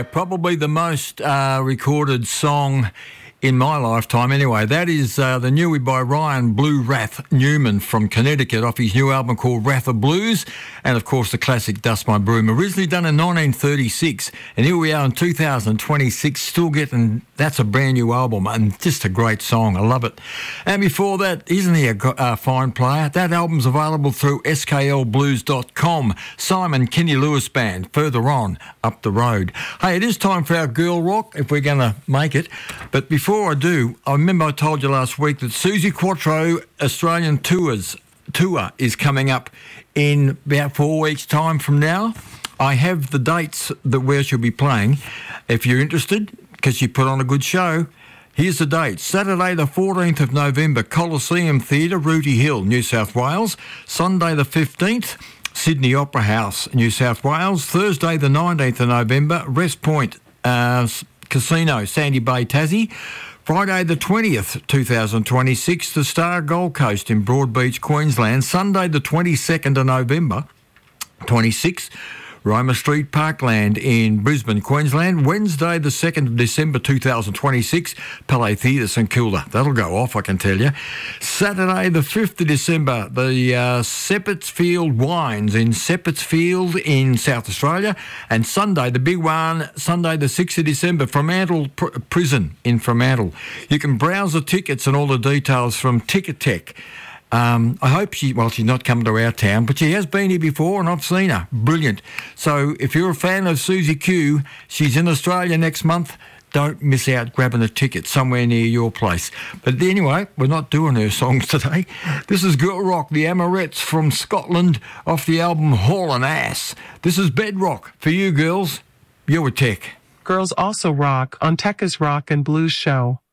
Probably the most recorded song in my lifetime anyway. That is the Newie by Ryan Blue Wrath Newman from Connecticut off his new album called Wrath of Blues, and of course the classic Dust My Broom, originally done in 1936, and here we are in 2026 still getting, that's a brand new album and just a great song. I love it. And before that, isn't he a fine player? That album's available through sklblues.com. Simon Kenny Lewis Band, further on up the road. Hey, it is time for our Girl Rock if we're going to make it, but before I do, I remember I told you last week that Suzi Quatro Australian tour is coming up in about 4 weeks' time from now. I have the dates that where she'll be playing. If you're interested, because she put on a good show, here's the dates. Saturday the 14th of November, Coliseum Theatre, Rooty Hill, New South Wales. Sunday the 15th, Sydney Opera House, New South Wales. Thursday the 19th of November, Rest Point Casino, Sandy Bay, Tassie. Friday the 20th, 2026, the Star Gold Coast in Broadbeach, Queensland. Sunday the 22nd of November, 26, Roma Street, Parkland in Brisbane, Queensland. Wednesday the 2nd of December 2026, Palais Theatre, St Kilda. That'll go off, I can tell you. Saturday the 5th of December, the Seppetsfield Wines in Seppetsfield in South Australia. And Sunday, the big one, Sunday the 6th of December, Fremantle Prison in Fremantle. You can browse the tickets and all the details from Ticketek. I hope she's not coming to our town, but she has been here before and I've seen her. Brilliant. So if you're a fan of Susie Q, she's in Australia next month. Don't miss out grabbing a ticket somewhere near your place. But anyway, we're not doing her songs today. This is Girl Rock, the Amorettes from Scotland off the album Haulin' Ass. This is Bedrock for you girls. You're with Tech. Girls also rock on Tekka's Rock and Blues Show.